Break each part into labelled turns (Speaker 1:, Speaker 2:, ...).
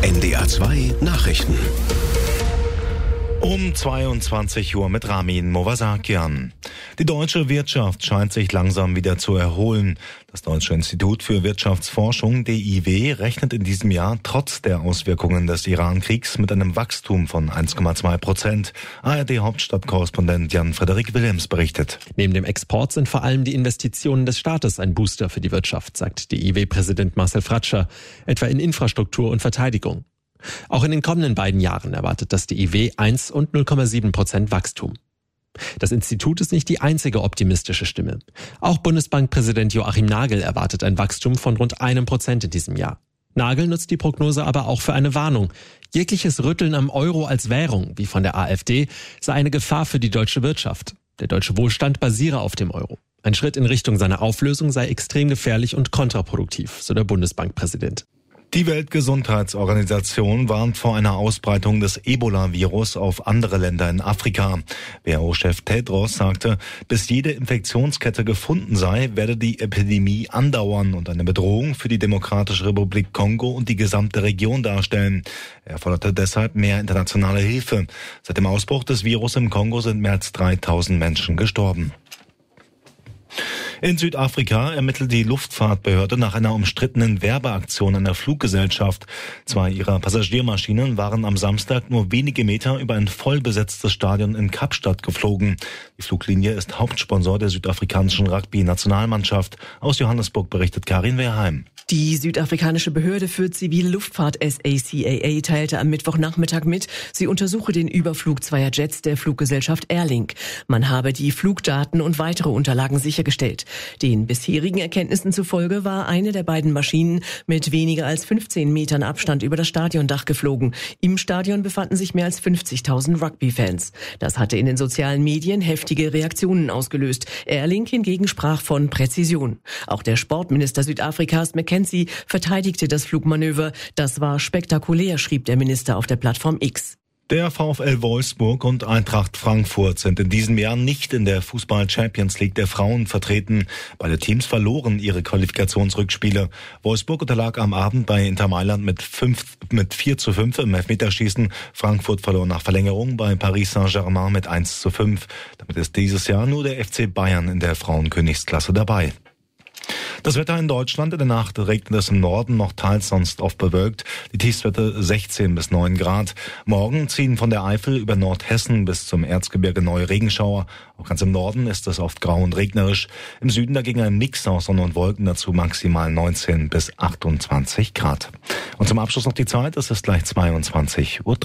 Speaker 1: NDR 2 Nachrichten.
Speaker 2: Um 22 Uhr mit Ramin Movasakian. Die deutsche Wirtschaft scheint sich langsam wieder zu erholen. Das Deutsche Institut für Wirtschaftsforschung, DIW, rechnet in diesem Jahr trotz der Auswirkungen des Iran-Kriegs mit einem Wachstum von 1,2%. ARD-Hauptstadtkorrespondent Jan-Frederik Willems berichtet.
Speaker 3: Neben dem Export sind vor allem die Investitionen des Staates ein Booster für die Wirtschaft, sagt DIW-Präsident Marcel Fratscher, etwa in Infrastruktur und Verteidigung. Auch in den kommenden beiden Jahren erwartet das DIW 1 und 0,7% Wachstum. Das Institut ist nicht die einzige optimistische Stimme. Auch Bundesbankpräsident Joachim Nagel erwartet ein Wachstum von rund 1% in diesem Jahr. Nagel nutzt die Prognose aber auch für eine Warnung. Jegliches Rütteln am Euro als Währung, wie von der AfD, sei eine Gefahr für die deutsche Wirtschaft. Der deutsche Wohlstand basiere auf dem Euro. Ein Schritt in Richtung seiner Auflösung sei extrem gefährlich und kontraproduktiv, so der Bundesbankpräsident.
Speaker 2: Die Weltgesundheitsorganisation warnt vor einer Ausbreitung des Ebola-Virus auf andere Länder in Afrika. WHO-Chef Tedros sagte, bis jede Infektionskette gefunden sei, werde die Epidemie andauern und eine Bedrohung für die Demokratische Republik Kongo und die gesamte Region darstellen. Er forderte deshalb mehr internationale Hilfe. Seit dem Ausbruch des Virus im Kongo sind mehr als 3000 Menschen gestorben. In Südafrika ermittelt die Luftfahrtbehörde nach einer umstrittenen Werbeaktion einer Fluggesellschaft. 2 ihrer Passagiermaschinen waren am Samstag nur wenige Meter über ein vollbesetztes Stadion in Kapstadt geflogen. Die Fluglinie ist Hauptsponsor der südafrikanischen Rugby-Nationalmannschaft. Aus Johannesburg berichtet Karin Wehrheim.
Speaker 4: Die südafrikanische Behörde für zivile Luftfahrt SACAA teilte am Mittwochnachmittag mit, sie untersuche den Überflug 2 Jets der Fluggesellschaft Airlink. Man habe die Flugdaten und weitere Unterlagen sichergestellt. Den bisherigen Erkenntnissen zufolge war eine der beiden Maschinen mit weniger als 15 Metern Abstand über das Stadiondach geflogen. Im Stadion befanden sich mehr als 50.000 Rugby-Fans. Das hatte in den sozialen Medien heftige Reaktionen ausgelöst. Airlink hingegen sprach von Präzision. Auch der Sportminister Südafrikas McKenzie verteidigte das Flugmanöver. Das war spektakulär, schrieb der Minister auf der Plattform X.
Speaker 2: Der VfL Wolfsburg und Eintracht Frankfurt sind in diesem Jahr nicht in der Fußball-Champions League der Frauen vertreten. Beide Teams verloren ihre Qualifikationsrückspiele. Wolfsburg unterlag am Abend bei Inter Mailand mit 4:5 im Elfmeterschießen. Frankfurt verlor nach Verlängerung bei Paris Saint-Germain mit 1:5. Damit ist dieses Jahr nur der FC Bayern in der Frauenkönigsklasse dabei. Das Wetter in Deutschland: in der Nacht regnet es im Norden, noch teils sonst oft bewölkt. Die Tiefstwerte 16 bis 9 Grad. Morgen ziehen von der Eifel über Nordhessen bis zum Erzgebirge neue Regenschauer. Auch ganz im Norden ist es oft grau und regnerisch. Im Süden dagegen ein Mix aus Sonne und Wolken, dazu maximal 19 bis 28 Grad. Und zum Abschluss noch die Zeit, es ist gleich 22:03 Uhr.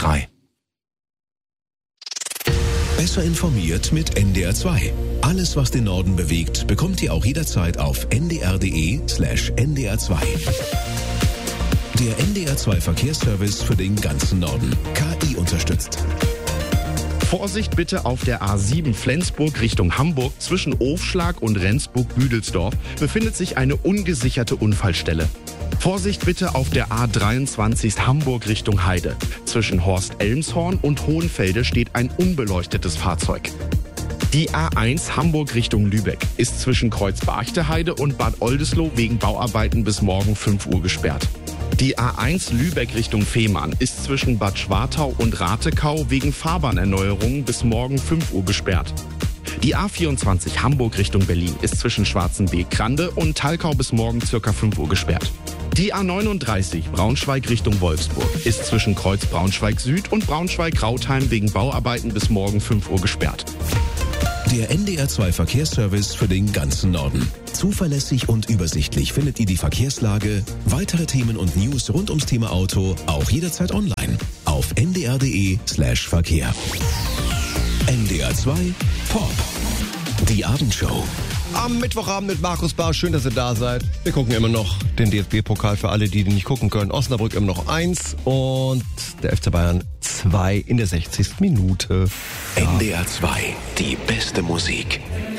Speaker 1: Besser informiert mit NDR 2. Alles, was den Norden bewegt, bekommt ihr auch jederzeit auf ndr.de/ndr2. Der NDR 2 Verkehrsservice für den ganzen Norden. KI unterstützt.
Speaker 5: Vorsicht bitte auf der A7 Flensburg Richtung Hamburg. Zwischen Ofschlag und Rendsburg-Büdelsdorf befindet sich eine ungesicherte Unfallstelle. Vorsicht bitte auf der A23 Hamburg Richtung Heide. Zwischen Horst-Elmshorn und Hohenfelde steht ein unbeleuchtetes Fahrzeug. Die A1 Hamburg Richtung Lübeck ist zwischen Kreuz-Barchte-Heide und Bad Oldesloe wegen Bauarbeiten bis morgen 5 Uhr gesperrt. Die A1 Lübeck Richtung Fehmarn ist zwischen Bad Schwartau und Ratekau wegen Fahrbahnerneuerungen bis morgen 5 Uhr gesperrt. Die A24 Hamburg Richtung Berlin ist zwischen Schwarzenbeek-Grande und Talkau bis morgen ca. 5 Uhr gesperrt. Die A39 Braunschweig Richtung Wolfsburg ist zwischen Kreuz Braunschweig Süd und Braunschweig-Rautheim wegen Bauarbeiten bis morgen 5 Uhr gesperrt.
Speaker 1: Der NDR 2 Verkehrsservice für den ganzen Norden. Zuverlässig und übersichtlich findet ihr die Verkehrslage, weitere Themen und News rund ums Thema Auto auch jederzeit online auf ndr.de/Verkehr. NDR 2 Pop. Die Abendshow.
Speaker 6: Am Mittwochabend mit Markus Bahr. Schön, dass ihr da seid. Wir gucken immer noch den DFB-Pokal für alle, die nicht gucken können. Osnabrück immer noch 1 und der FC Bayern 2 in der 60. Minute.
Speaker 1: NDR 2, die beste Musik.